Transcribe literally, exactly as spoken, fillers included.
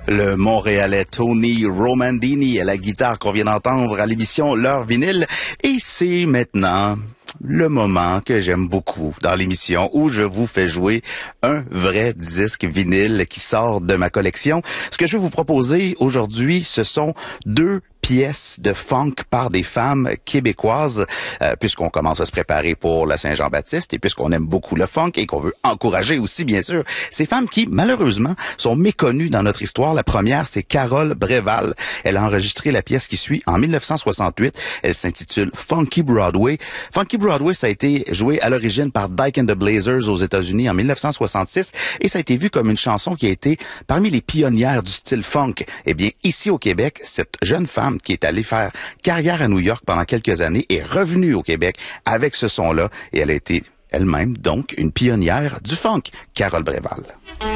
Le Montréalais Tony Romandini à la guitare qu'on vient d'entendre à l'émission L'heure vinyle. Et c'est maintenant le moment que j'aime beaucoup dans l'émission où je vous fais jouer un vrai disque vinyle qui sort de ma collection. Ce que je vais vous proposer aujourd'hui, ce sont deux pièces de funk par des femmes québécoises, euh, puisqu'on commence à se préparer pour la Saint-Jean-Baptiste et puisqu'on aime beaucoup le funk et qu'on veut encourager aussi, bien sûr, ces femmes qui, malheureusement, sont méconnues dans notre histoire. La première, c'est Carole Bréval. Elle a enregistré la pièce qui suit en mille neuf cent soixante-huit. Elle s'intitule Funky Broadway. Funky Broadway, ça a été joué à l'origine par Dyke and the Blazers aux États-Unis en mille neuf cent soixante-six et ça a été vu comme une chanson qui a été parmi les pionnières du style funk. Eh bien, ici au Québec, cette jeune femme qui est allée faire carrière à New York pendant quelques années est revenue au Québec avec ce son-là et elle a été elle-même donc une pionnière du funk, Carole Bréval.